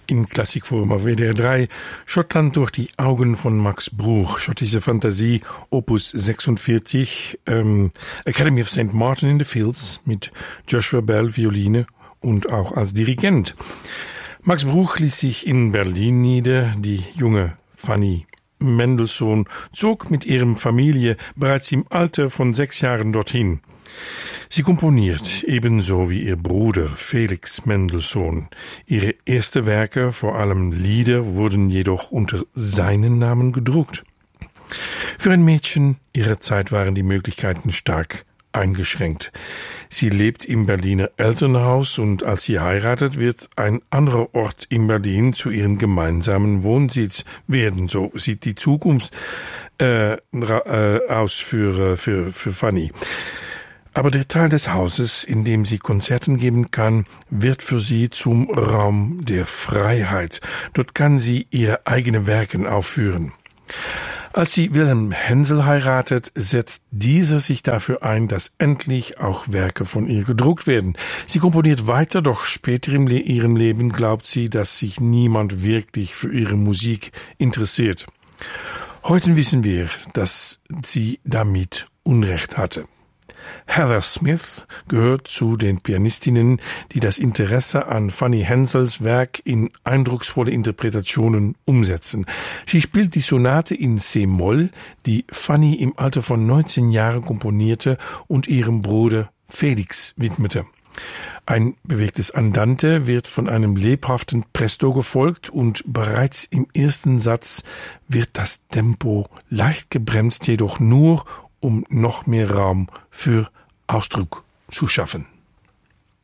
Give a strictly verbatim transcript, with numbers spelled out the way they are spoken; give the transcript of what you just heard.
in Klassikforum auf W D R drei, Schottland durch die Augen von Max Bruch, schottische Fantasie, Opus sechsundvierzig, ähm, Academy of Saint Martin in the Fields mit Joshua Bell, Violine und auch als Dirigent. Max Bruch ließ sich in Berlin nieder, die junge Fanny Mendelssohn zog mit ihrem Familie bereits im Alter von sechs Jahren dorthin. Sie komponiert, ebenso wie ihr Bruder Felix Mendelssohn. Ihre ersten Werke, vor allem Lieder, wurden jedoch unter seinen Namen gedruckt. Für ein Mädchen ihrer Zeit waren die Möglichkeiten stark eingeschränkt. Sie lebt im Berliner Elternhaus und als sie heiratet, wird ein anderer Ort in Berlin zu ihrem gemeinsamen Wohnsitz werden. So sieht die Zukunft äh, äh, aus für, für, für Fanny. Aber der Teil des Hauses, in dem sie Konzerten geben kann, wird für sie zum Raum der Freiheit. Dort kann sie ihre eigenen Werke aufführen. Als sie Wilhelm Hensel heiratet, setzt dieser sich dafür ein, dass endlich auch Werke von ihr gedruckt werden. Sie komponiert weiter, doch später in ihrem Leben glaubt sie, dass sich niemand wirklich für ihre Musik interessiert. Heute wissen wir, dass sie damit Unrecht hatte. Heather Smith gehört zu den Pianistinnen, die das Interesse an Fanny Hensels Werk in eindrucksvolle Interpretationen umsetzen. Sie spielt die Sonate in C-Moll, die Fanny im Alter von neunzehn Jahren komponierte und ihrem Bruder Felix widmete. Ein bewegtes Andante wird von einem lebhaften Presto gefolgt und bereits im ersten Satz wird das Tempo leicht gebremst, jedoch nur um noch mehr Raum für Ausdruck zu schaffen.